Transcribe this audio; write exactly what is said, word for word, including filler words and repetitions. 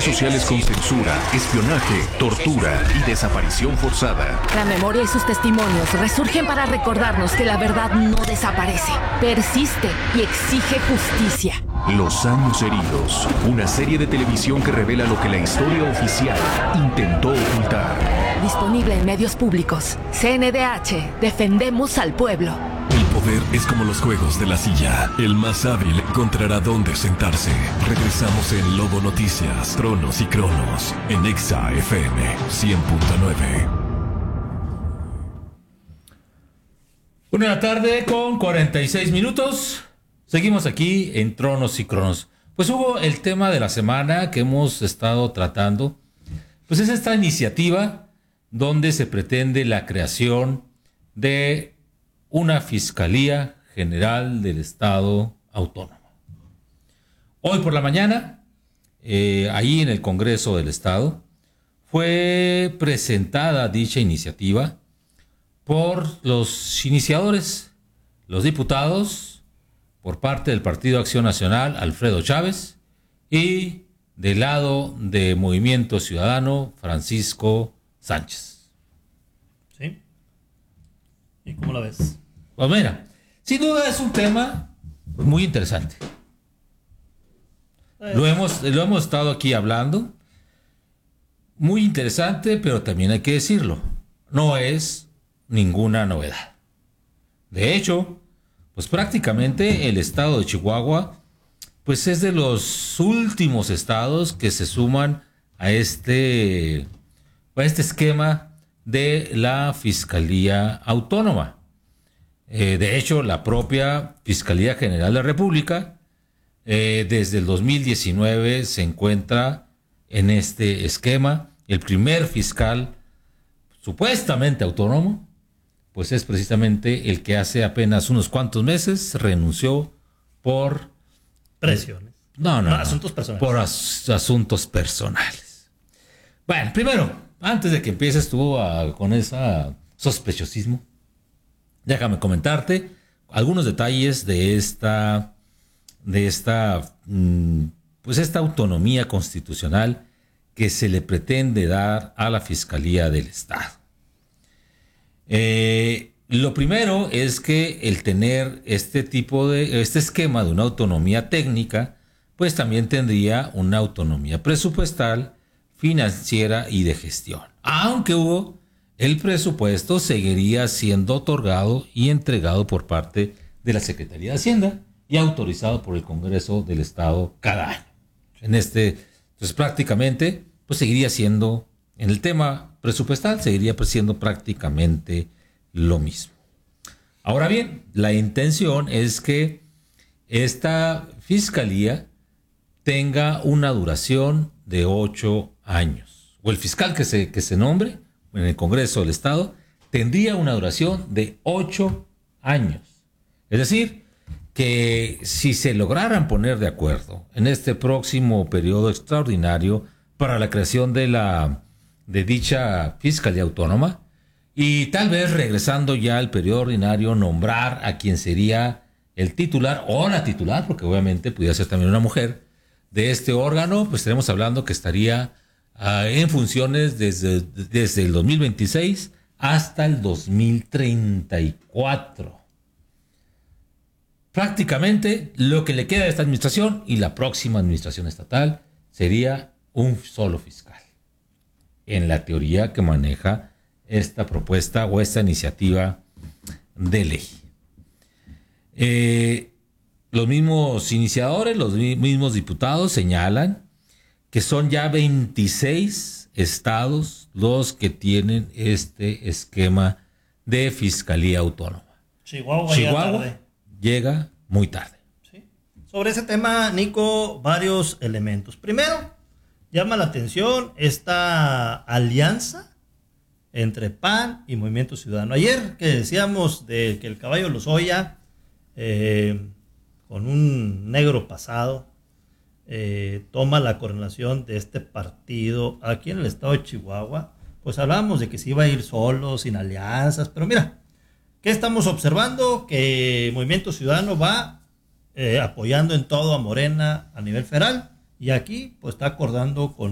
redes sociales con censura, espionaje, tortura y desaparición forzada. La memoria y sus testimonios resurgen para recordarnos que la verdad no desaparece, persiste y exige justicia. Los años heridos, una serie de televisión que revela lo que la historia oficial intentó ocultar. Disponible en medios públicos. C N D H, defendemos al pueblo. El poder es como los juegos de la silla. El más hábil encontrará dónde sentarse. Regresamos en Lobo Noticias, Tronos y Cronos, en Exa F M cien punto nueve. Una de la tarde con cuarenta y seis minutos. Seguimos aquí en Tronos y Cronos. Pues hubo el tema de la semana que hemos estado tratando. Pues es esta iniciativa donde se pretende la creación de una Fiscalía General del Estado Autónomo. Hoy por la mañana, eh, ahí en el Congreso del Estado, fue presentada dicha iniciativa por los iniciadores, los diputados, por parte del Partido Acción Nacional, Alfredo Chávez, y del lado de Movimiento Ciudadano, Francisco Sánchez. ¿Sí? ¿Y cómo la ves? Pues mira, sin duda es un tema muy interesante. Lo hemos, lo hemos estado aquí hablando. Muy interesante, pero también hay que decirlo. No es ninguna novedad. De hecho, pues prácticamente el estado de Chihuahua, pues es de los últimos estados que se suman a este, a este esquema de la Fiscalía Autónoma. Eh, de hecho, la propia Fiscalía General de la República, eh, desde el dos mil diecinueve se encuentra en este esquema. El primer fiscal supuestamente autónomo, pues es precisamente el que hace apenas unos cuantos meses renunció por presiones. No, no, no, no asuntos personales. Por as- asuntos personales. Bueno, primero, antes de que empieces tú a, con ese sospechosismo, déjame comentarte algunos detalles de esta, de esta, pues esta autonomía constitucional que se le pretende dar a la Fiscalía del Estado. Eh, lo primero es que el tener este tipo de, este esquema de una autonomía técnica, pues también tendría una autonomía presupuestal, financiera y de gestión. Aunque Hugo, el presupuesto seguiría siendo otorgado y entregado por parte de la Secretaría de Hacienda y autorizado por el Congreso del Estado cada año. En este, pues prácticamente, pues seguiría siendo, en el tema presupuestal, seguiría siendo prácticamente lo mismo. Ahora bien, la intención es que esta fiscalía tenga una duración de ocho años. O el fiscal que se, que se nombre en el Congreso del Estado tendría una duración de ocho años. Es decir, que si se lograran poner de acuerdo en este próximo periodo extraordinario para la creación de la de dicha Fiscalía Autónoma, y tal vez regresando ya al periodo ordinario, nombrar a quien sería el titular o la titular, porque obviamente pudiera ser también una mujer, de este órgano, pues estaremos hablando que estaría uh, en funciones desde, desde el dos mil veintiséis hasta el dos mil treinta y cuatro. Prácticamente lo que le queda a esta administración y la próxima administración estatal sería un solo fiscal, en la teoría que maneja esta propuesta o esta iniciativa de ley. Eh, los mismos iniciadores, los mismos diputados señalan que son ya veintiséis estados los que tienen este esquema de Fiscalía Autónoma. Chihuahua, Chihuahua llega tarde. llega muy tarde. ¿Sí? Sobre ese tema, Nico, varios elementos. Primero, llama la atención esta alianza entre P A N y Movimiento Ciudadano. Ayer que decíamos de que el caballo Lozoya, eh, con un negro pasado, eh, toma la coordinación de este partido aquí en el estado de Chihuahua, pues hablábamos de que se iba a ir solo, sin alianzas, pero mira, ¿qué estamos observando? Que Movimiento Ciudadano va eh, apoyando en todo a Morena a nivel federal, y aquí pues está acordando con